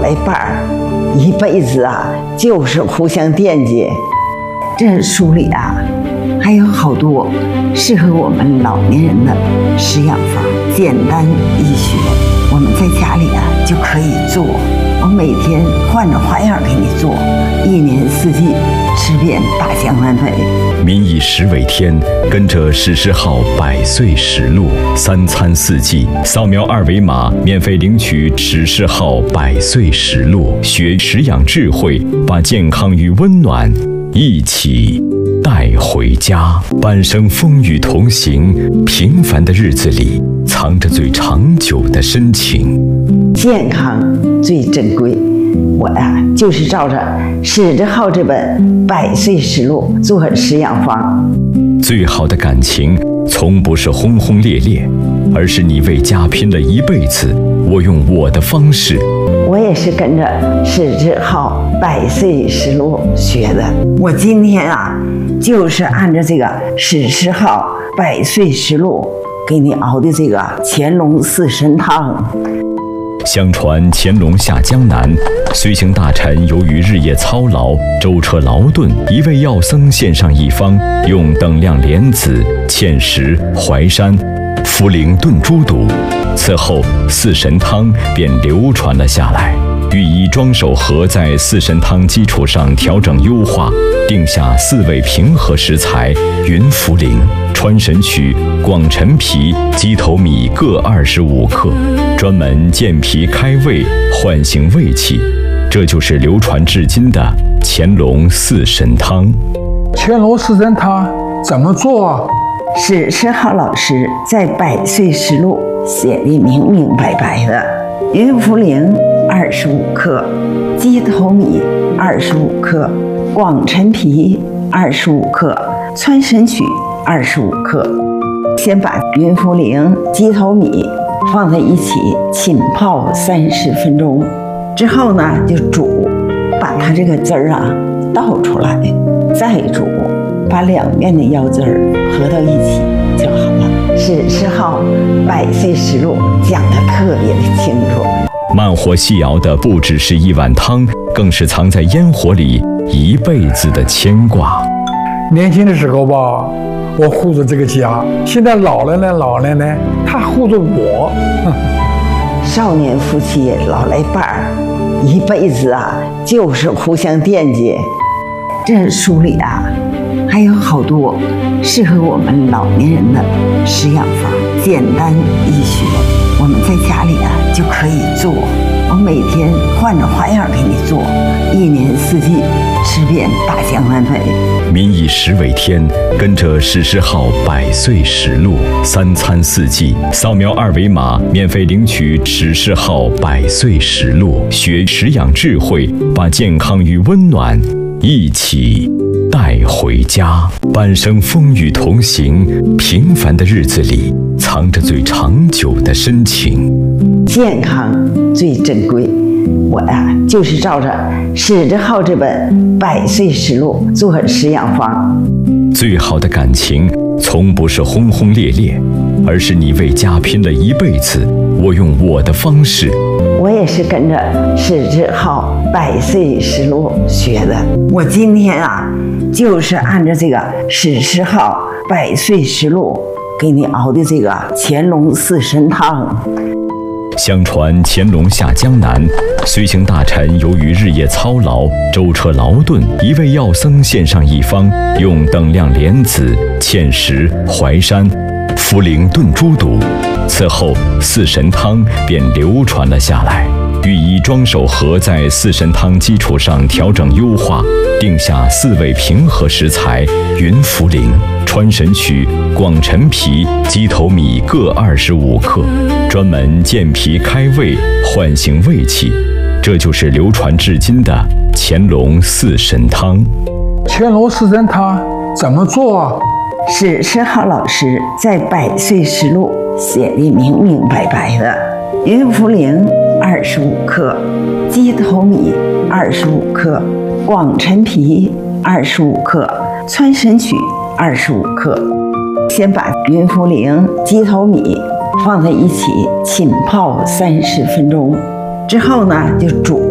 来伴儿，一辈子啊就是互相惦记。这书里啊还有好多适合我们老年人的食养法，简单易学，我们在家里啊就可以做。我每天换着花样给你做，一年四季吃遍大江南北。 民以食为天，跟着史诗号100岁实录，3餐4季，扫描2维码免费领取史诗号100岁实录，学食养智慧，把健康与温暖一起带回家。半生风雨同行，平凡的日子里藏着最长久的深情。 健康最珍贵，我呀就是照着史志浩这本100岁实录做食养方。 最好的感情从不是轰轰烈烈，而是你为家拼了一辈子，我用我的方式。 我也是跟着史志浩100岁实录学的。我今天啊就是按照这个史志浩100岁实录给你熬的这个乾隆四神汤。 相传乾隆下江南，随行大臣由于日夜操劳，舟车劳顿，一位药僧献上一方，用等量莲子、芡实、淮山、茯苓炖猪肚。此后四神汤便流传了下来。御医庄守和在四神汤基础上调整优化，定下4味平和食材：云茯苓、川神曲、广陈皮、鸡头米各25克，专门健脾开胃，唤醒胃气。这就是流传至今的乾隆四神汤。 乾隆四神汤怎么做啊？ 史志浩老师在100岁实录写的明明白白的。云茯苓25克，鸡头米25克，广陈皮25克，川神曲25克。先把云茯苓、鸡头米放在一起浸泡30分钟，之后呢就煮，把它这个汁儿啊倒出来，再煮，把两面的药汁儿合到一起就好了。史志浩100岁实录讲得特别的清楚。 慢火细熬的不只是一碗汤，更是藏在烟火里一辈子的牵挂。 年轻的时候吧，我护着这个家，现在老了呢，他护着我。 少年夫妻老来伴儿，一辈子啊就是互相惦记。这书里啊还有好多适合我们老年人的食养法，简单易学，我们在家里啊就可以做。我每天换着花样给你做，一年四季吃遍大江南北。 民以食为天，跟着史诗号100岁实录，3餐4季，扫描2维码免费领取史诗号100岁实录，学食养智慧，把健康与温暖一起带回家。半生风雨同行，平凡的日子里藏着最长久的深情。 健康最珍贵，我呀就是照着史志浩这本100岁实录做食养方。 最好的感情从不是轰轰烈烈，而是你为家拼了一辈子，我用我的方式。 我也是跟着史志浩100岁实录学的。我今天啊就是按照这个史志浩100岁实录给你熬的这个乾隆四神汤。 相传乾隆下江南，随行大臣由于日夜操劳，舟车劳顿，一位药僧献上一方，用等量莲子、芡实、淮山、茯苓炖猪肚。此后四神汤便流传了下来。御医庄守和在四神汤基础上调整优化，定下4味平和食材：云茯苓、川神曲、广陈皮、鸡头米各25克，专门健脾开胃，唤醒胃气。这就是流传至今的乾隆四神汤。 乾隆四神汤怎么做啊？ 史志浩老师在100岁实录写的明明白白的。云茯苓25克，鸡头米25克，广陈皮25克，川神曲25克。先把云茯苓、鸡头米放在一起浸泡30分钟，之后呢就煮，